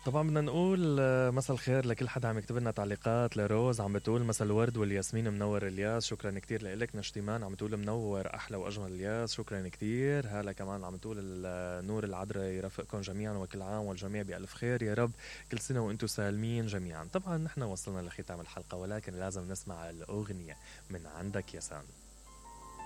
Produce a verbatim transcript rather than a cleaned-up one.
طبعا بدنا نقول آه، مساء الخير لكل حدا عم يكتب لنا تعليقات. لروز عم بتقول مساء الورد والياسمين منور الياس، شكرا كتير لك. نشتيمان عم تقول منور احلى واجمل الياس، شكرا كتير. هلا كمان عم تقول النور العذراء يرافقكم جميعا وكل عام والجميع بألف خير يا رب، كل سنة وانتم سالمين جميعا. طبعا نحن وصلنا لختام الحلقة ولكن لازم نسمع الأغنية من عندك يا سان.